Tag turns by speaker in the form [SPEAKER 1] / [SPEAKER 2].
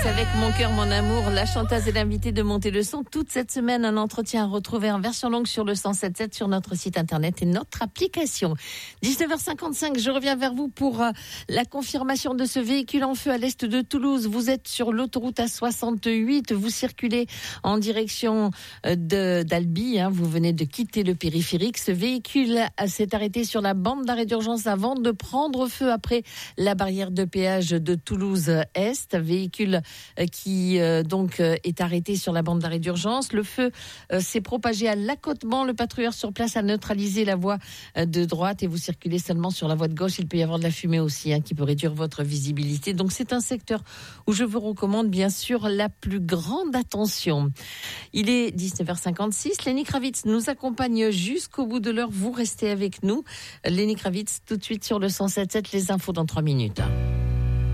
[SPEAKER 1] Avec Mon cœur, mon amour, la chanteuse est l'invitée de Monter le son. Toute cette semaine, un entretien à retrouver en version longue sur le 107.7 sur notre site internet et notre application. 19h55, je reviens vers vous pour la confirmation de ce véhicule en feu à l'est de Toulouse. Vous êtes sur l'autoroute A68, vous circulez en direction d'Albi, vous venez de quitter le périphérique. Ce véhicule s'est arrêté sur la bande d'arrêt d'urgence avant de prendre feu après la barrière de péage de Toulouse-Est. Véhicule qui donc est arrêté sur la bande d'arrêt d'urgence. Le feu s'est propagé à l'accotement. Le patrouilleur sur place a neutralisé la voie de droite et vous circulez seulement sur la voie de gauche. Il peut y avoir de la fumée aussi qui peut réduire votre visibilité. Donc c'est un secteur où je vous recommande bien sûr la plus grande attention. Il est 19h56. Lenny Kravitz nous accompagne jusqu'au bout de l'heure. Vous restez avec nous. Lenny Kravitz tout de suite sur le 107.7. Les infos dans 3 minutes.